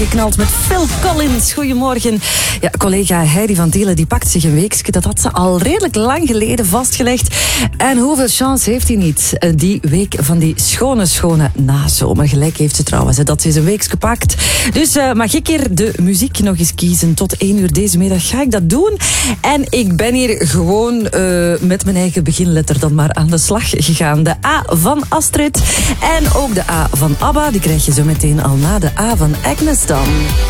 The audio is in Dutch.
Geknald met Phil Collins. Goedemorgen. Ja, collega Heidi van Tielen die pakt zich een weekje. Dat had ze al redelijk lang geleden vastgelegd. En hoeveel chance heeft hij niet? Die week van die schone nazomer. Gelijk heeft ze trouwens, dat ze eens een week gepakt. Dus mag ik hier de muziek nog eens kiezen? Tot 1 uur deze middag ga ik dat doen. En ik ben hier gewoon met mijn eigen beginletter dan maar aan de slag gegaan. De A van Astrid en ook de A van ABBA. Die krijg je zo meteen al na de A van Agnes dan.